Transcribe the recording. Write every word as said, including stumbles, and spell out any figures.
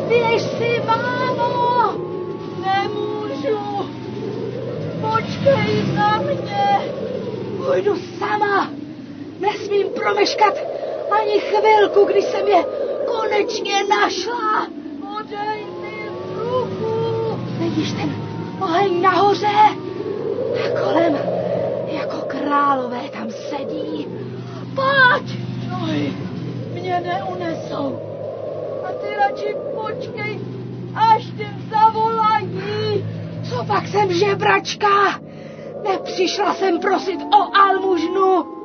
Běž si, mámo! Nemůžu! Počkej na mě! Půjdu sama! Nesmím promeškat ani chvilku, kdy jsem je konečně našla! Podej mi ruku! Vidíš ten oheň nahoře? A kolem jako králové tam sedí. Pojď! Nohy mě neunesou. A ty radši počkej, až tě zavolají. Co pak jsem žebračka? Nepřišla jsem prosit o almužnu.